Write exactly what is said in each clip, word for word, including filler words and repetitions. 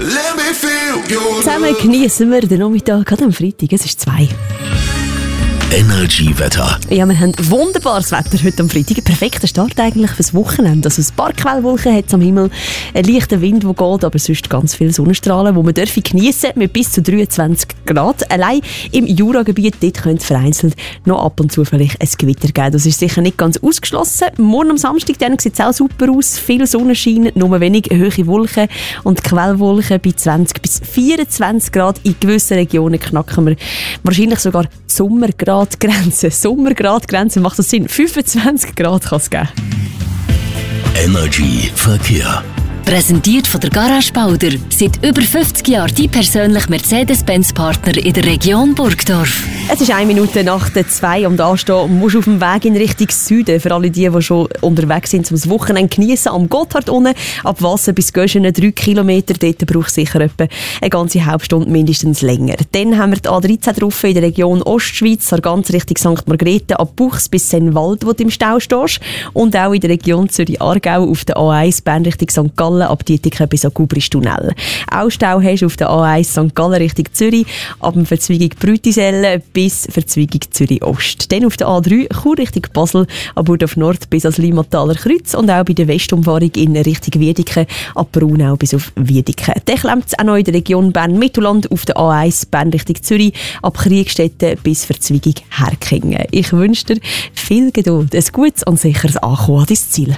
Let me feel your Zusammen genießen wir den Nachmittag gerade am Freitag. Es ist zwei. Energy-Wetter. Ja, wir haben wunderbares Wetter heute am Freitag. Ein perfekter Start eigentlich fürs Wochenende. Also ein paar Quellwolken hat es am Himmel, ein leichter Wind, der geht, aber sonst ganz viele Sonnenstrahlen, die man geniessen darf, mit bis zu dreiundzwanzig Grad. Allein im Juragebiet, dort könnte vereinzelt noch ab und zu vielleicht ein Gewitter geben. Das ist sicher nicht ganz ausgeschlossen. Morgen am Samstag sieht es auch super aus. Viel Sonnenschein, nur wenig hohe Wolken und Quellwolken bei zwanzig bis vierundzwanzig Grad. In gewissen Regionen knacken wir wahrscheinlich sogar Sommergrad. Grenze. Sommergradgrenze, macht das Sinn? fünfundzwanzig Grad kann es geben. Energy Verkehr. Präsentiert von der Garage Bauder. Seit über fünfzig Jahren die persönliche Mercedes-Benz-Partner in der Region Burgdorf. Es ist eine Minute nach der zwei und da stehen und musst auf dem Weg in Richtung Süden. Für alle die, die schon unterwegs sind zum Wochenende geniessen. Am Gotthard unten, ab Wasser bis Göschenen, drei Kilometer. Dort braucht es sicher etwa eine ganze halbe Stunde mindestens länger. Dann haben wir die A dreizehn drauf in der Region Ostschweiz, ganz Richtung Sankt Margrethe, ab Buchs bis Sennwald, wo du im Stau stehst. Und auch in der Region Zürich-Aargau auf der A eins, Bern Richtung Sankt Gallen, ab Dietiken bis an Gubristunnel. Auch Stau hast du auf der A eins Sankt Gallen Richtung Zürich, ab dem Verzweigung Brütisellen bis Verzweigung Zürich-Ost. Dann auf der A drei Chur Richtung Basel, ab Burdorf Nord bis ans Limataler Kreuz und auch bei der Westumfahrung in Richtung Wiedeken, ab Braunau bis auf Wiedeken. Dann klemmt es auch noch in der Region Bern-Mittelland auf der A eins Bern Richtung Zürich, ab Kriegstetten bis Verzweigung Herkingen. Ich wünsche dir viel Geduld, ein gutes und sicheres Ankommen an dein Ziel.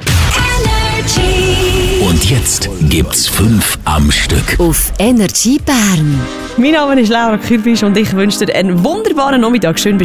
Und jetzt gibt's fünf am Stück. Auf Energy Bern. Mein Name ist Laura Kürbisch und ich wünsche dir einen wunderbaren Nachmittag. Schön